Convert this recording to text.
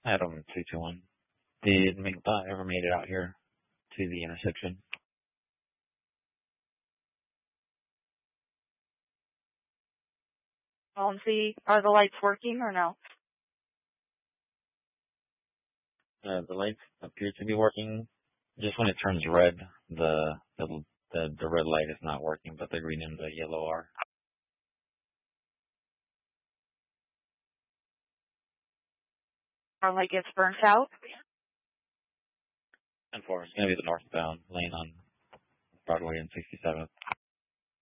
Adam 221. Did McDot ever made it out here to the intersection? See, are the lights working or no? The lights appear to be working. Just when it turns red, the red light is not working, but the green and the yellow are. Or like it's burnt out? And 4 is going to be the northbound lane on Broadway and 67th.